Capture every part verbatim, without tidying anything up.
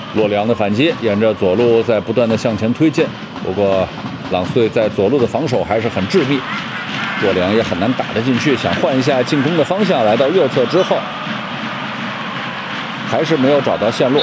洛里昂的反击，沿着左路在不断的向前推进。不过朗斯队在左路的防守还是很致密，洛里昂也很难打得进去。想换一下进攻的方向，来到右侧之后，还是没有找到线路。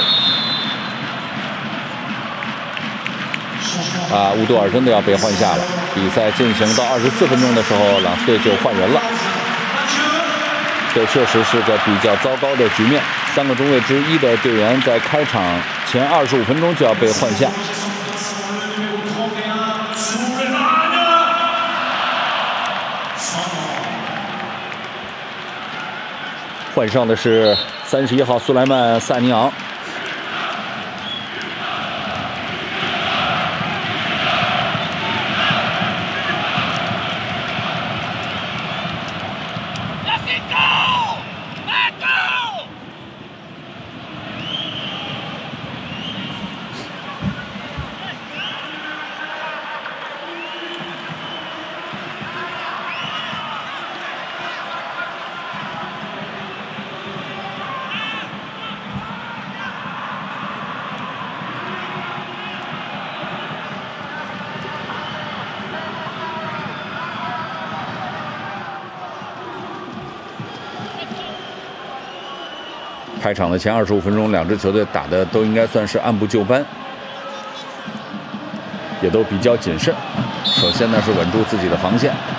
啊，乌多尔真的要被换下了。比赛进行到二十四分钟的时候，朗斯队就换人了。这确实是个比较糟糕的局面。三个中卫之一的队员在开场前二十五分钟就要被换下。换上的是三十一号苏莱曼·萨尼昂。开场的前二十五分钟，两支球队打的都应该算是按部就班，也都比较谨慎。首先呢是稳住自己的防线。